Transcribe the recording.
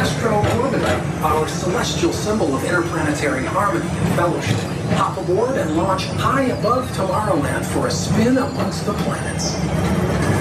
Astro Orbiter, our celestial symbol of interplanetary harmony and fellowship. Hop aboard and launch high above Tomorrowland for a spin amongst the planets.